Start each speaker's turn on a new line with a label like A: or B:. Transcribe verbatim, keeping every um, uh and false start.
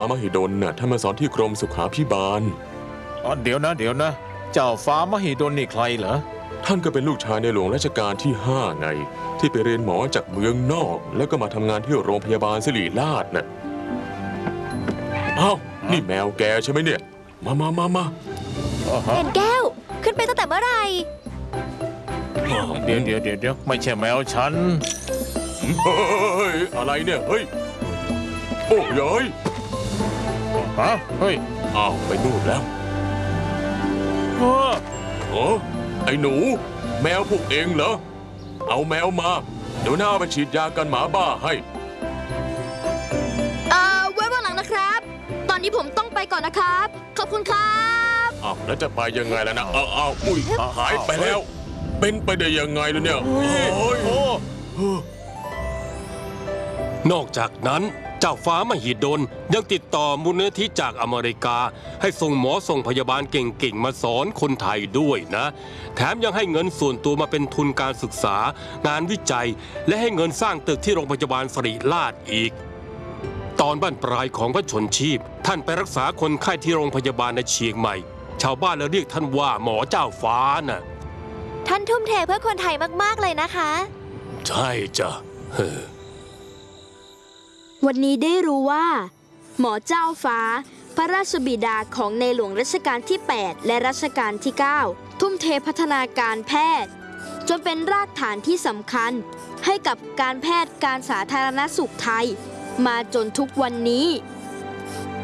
A: มหิดลน่ะท่านมาสอนที่กรมสุขาภิบาล
B: อ๋อเดี๋ยวนะเดี๋ยวนะเจ้าฟ้ามหิดลนี่ใครเหรอ
A: ท่านก็เป็นลูกชายในหลวงรัชกาลที่ห้าไงที่ไปเรียนหมอจากเมืองนอกแล้วก็มาทำงานที่โรงพยาบาลศิริราชน่ะอ้าวนี่แมวแกใช่ไหมเนี่ยมามามามา
C: เห็นแก้วขึ้นไปตั้งแต่เมื่อไหร่
B: เดี๋ยวเดี๋ยวเดี๋ยวเดี๋ยวไม่ใช่แมวฉัน
A: เฮ้ยอะไรเนี่ยเฮ้ยโอ้ยย
B: ฮะเฮ้ย
A: อ้าวไปนู่นแล้ว
B: โอ้
A: โอ้ไอ้หนูแมวพวกเองเหรอเอาแมวมาเดี๋ยวหน้าไปฉีดยากันหมาบ้าให้
C: เอ่อไว้วันหลังนะครับตอนนี้ผมต้องไปก่อนนะครับขอบคุณครับ
A: อ้าวแล้วจะไปยังไงล่ะนะอ้าวอ้าวอุ้ยหายไปแล้วเป็นไปได้ยังไงล่ะเนี่ยโอ้ย
D: นอกจากนั้นเจ้าฟ้ามหิดลยังติดต่อมูลนิธิจากอเมริกาให้ส่งหมอส่งพยาบาลเก่งๆมาสอนคนไทยด้วยนะแถมยังให้เงินส่วนตัวมาเป็นทุนการศึกษางานวิจัยและให้เงินสร้างตึกที่โรงพยาบาลศิริราชอีกตอนบั้นปลายของพระชนชีพท่านไปรักษาคนไข้ที่โรงพยาบาลในเชียงใหม่ชาวบ้านเลยเรียกท่านว่าหมอเจ้าฟ้าน่ะ
C: ท่านทุ่มเทเพื่อคนไทยมากๆเลยนะคะ
D: ใช่จ้ะ
E: วันนี้ได้รู้ว่าหมอเจ้าฟ้าพระราชบิดาของในหลวงรัชกาลที่แปดและรัชกาลที่เก้าทุ่มเทพัฒนาการแพทย์จนเป็นรากฐานที่สำคัญให้กับการแพทย์การสาธารณสุขไทยมาจนทุกวันนี้